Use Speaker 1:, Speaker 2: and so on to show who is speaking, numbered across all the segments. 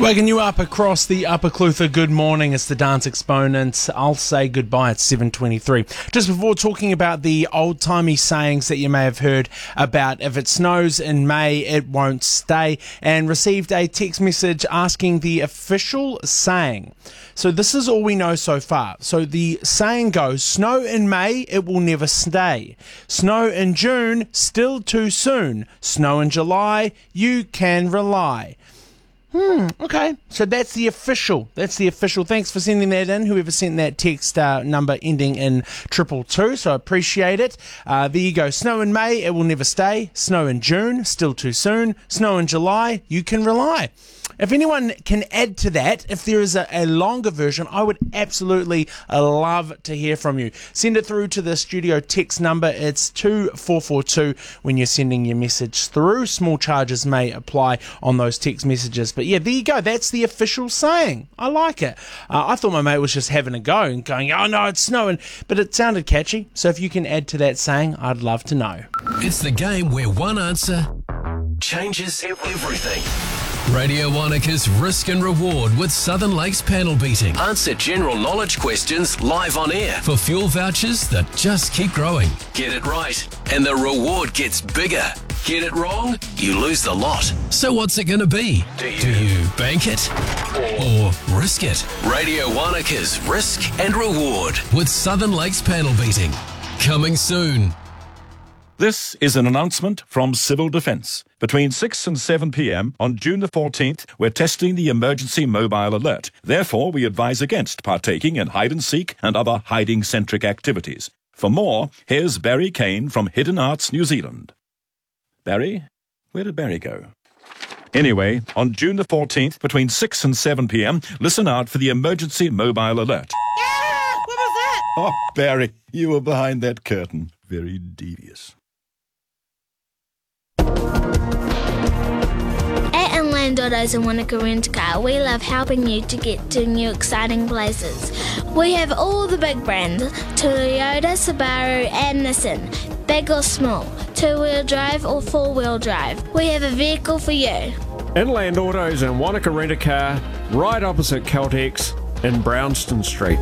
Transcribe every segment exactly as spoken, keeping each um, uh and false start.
Speaker 1: Waking you up across the Upper Clutha, good morning. It's the Dance Exponents. I'll say goodbye at seven twenty-three. Just before talking about the old-timey sayings that you may have heard about, if it snows in May, it won't stay, and received a text message asking the official saying. So this is all we know so far. So the saying goes, snow in May, it will never stay. Snow in June, still too soon. Snow in July, you can rely. Hmm, okay. So that's the official. That's the official. Thanks for sending that in, whoever sent that text uh, number ending in triple two. So I appreciate it. Uh, there you go. Snow in May, it will never stay. Snow in June, still too soon. Snow in July, you can rely. If anyone can add to that, if there is a, a longer version, I would absolutely uh, love to hear from you. Send it through to the studio text number. It's two four four two when you're sending your message through. Small charges may apply on those text messages. But yeah, there you go. That's the official saying. I like it. Uh, I thought my mate was just having a go and going, oh no, it's snowing. But it sounded catchy. So if you can add to that saying, I'd love to know.
Speaker 2: It's the game where one answer changes everything. Radio Wanaka's Risk and Reward with Southern Lakes panel beating. Answer general knowledge questions live on air for fuel vouchers that just keep growing. Get it right and the reward gets bigger. Get it wrong, you lose the lot. So what's it going to be? Do you, Do you bank it or risk it? Radio Wanaka's Risk and Reward with Southern Lakes panel beating. Coming soon.
Speaker 3: This is an announcement from Civil Defence. Between six and seven p.m. on June the fourteenth, we're testing the emergency mobile alert. Therefore, we advise against partaking in hide-and-seek and other hiding-centric activities. For more, here's Barry Kane from Hidden Arts New Zealand. Barry? Where did Barry go? Anyway, on June the fourteenth, between six and seven p.m, listen out for the emergency mobile alert.
Speaker 4: Yeah! What was that?
Speaker 3: Oh, Barry, you were behind that curtain. Very devious.
Speaker 5: At Inland Autos and Wanaka Rent Car, we love helping you to get to new exciting places. We have all the big brands, Toyota, Subaru and Nissan, big or small, two-wheel drive or four-wheel drive. We have a vehicle for you.
Speaker 6: Inland Autos and Wanaka Rent a Car, right opposite Caltex in Brownston Street.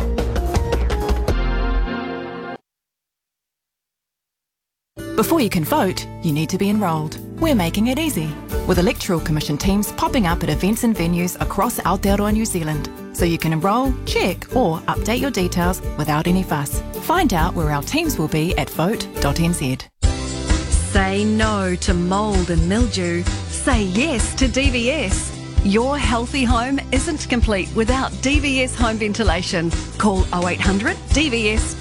Speaker 7: Before you can vote, you need to be enrolled. We're making it easy, with Electoral Commission teams popping up at events and venues across Aotearoa, New Zealand, so you can enrol, check or update your details without any fuss. Find out where our teams will be at vote dot n z.
Speaker 8: Say no to mould and mildew. Say yes to D V S. Your healthy home isn't complete without D V S home ventilation. Call oh eight hundred D V S